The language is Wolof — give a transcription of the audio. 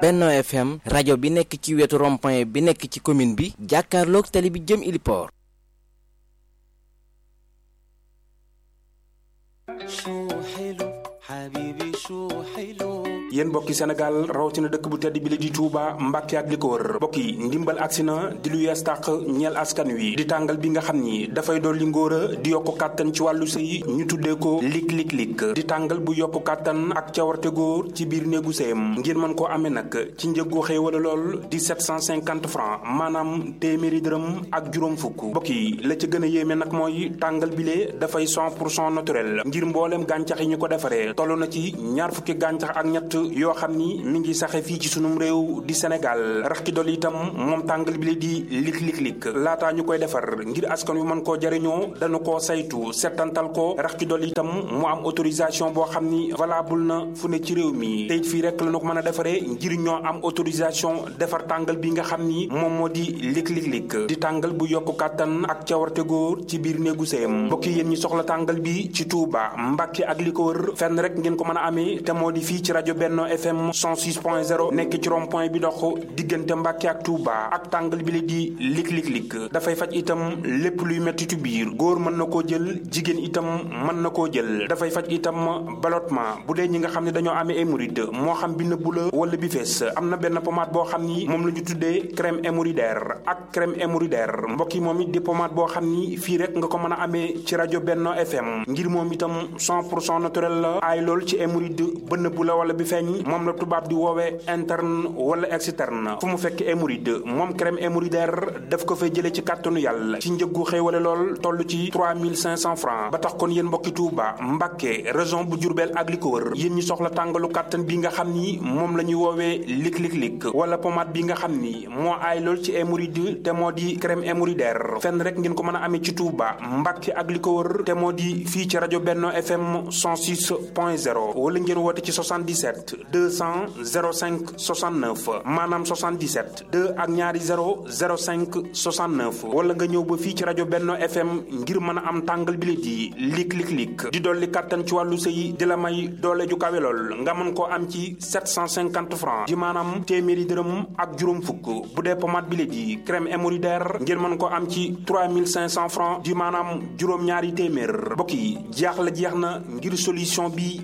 Benno FM rajo bi nekk ci wetu rond-point bi nekk ci commune bi jàkkaarloog tali bi jëm Iliport. yéen mbokki Sénégal rawatina dëkk bu tedd bi la di Touba Mbàkke ak li ko wër mbokk yi ndimbal agsi na di lu yees tàq ñeel askan wi di tàngal bi nga xam ni dafay dolli ngóora di yokku kàttan ci wàllu sëy ñu tuddee ko lik di tàngal bu yokku kàttan ak cawarte góor ci biir néegu sëyam ngir mën koo amee nag ci njëggu xéewala lool di 750 francs maanaam téeméeri dërëm ak juróom fukk mbokk yi la ca gën a yéeme nag mooy tàngal bile dafay 100% naturel ngir mbooleem gàncax yi ñu ko defaree toll na ci ñaar fukki gàncax ak ñett yoo xam ni mi ngi saxe fii ci sunum réew di Sénégal rax ci dolli itam moom tàngal bi la di lik laataa ñu koy defar ngir askan wi mën koo jariñoo dañu koo saytu settantal ko rax ci dolli itam mu am autorisation boo xam ni valable na fu ne ci réew mi te it fii rek la ñu ko mën a defaree ngir ñoo am autorisation defar tàngal bi nga xam ni moom moo di lik di tàngal bu yokku kàttan ak cawarte góor ci biir néegu sëyam mbokk yéen ñi soxla tàngal bi ci Touba Mbàkke ak li ko wër fenn rek ngeen ko mën a amee te moo di fii ci rajo Benno FM 106.0 nekk ci rond-point bi dox diggante Mbàkke ak Touba ak tàngal bi la di lik dafay faj itam lépp luy mettitu biir góor mën na koo jël jigéen itam mën na koo jël dafay faj itam ballottement bu dee ñi nga xam ne dañoo amee hémorroïde moo xam bi nëbbu la wala bi fees am na benn pommade boo xam ni moom la ñu tuddee crème hémorroïdaire ak crème hémorroïdaire mbokk yi moom it di pommade boo xam ni fii rek nga ko mën a amee ci rajo Benno FM ngir moom itam 100% naturel la aay lool ci hémorroïde ba nëbbu la wala bi feeñ moom la tubaab di woowee interne wala externe fu mu fekk hémorroïde moom crème hémorroïdaire daf ko fay jëlee ci kàttanu yàlla ci njëggu xéewale lool toll ci 3500 francs ba tax kon yéen mbokki Touba Mbàkke région bu Diourbel ak li ko wër yéen ñi soxla tàngalu kàttan bi nga xam ni moom la ñuy woowee lik wala pommade bi nga xam ni moo aay lool ci hémorroïde te moo di crème hémorroïdaire fenn rek ngeen ko mën a amee ci Touba Mbàkke ak li ko wër te moo di fii ci rajo Benno FM 106.0 wala ngeen woote ci 77 200 05 69 maanaam 77 2 ak ñaari 0 05 69 wala nga ñëw ba fii ci rajo Benno FM ngir mën a am tàngal bi di lik di dolli kàttan ci wàllu sëy di la may doole ju kawe lool nga mën koo am ci 750 francs di maanaam téeméeri dërëm ak juróom fukk bu dee pommade bi di crème hémorroïdaire ngeen mën koo am ci 3500 francs di maanaam juróom-ñaari téeméer mbokk yi jeex na ngir solution bi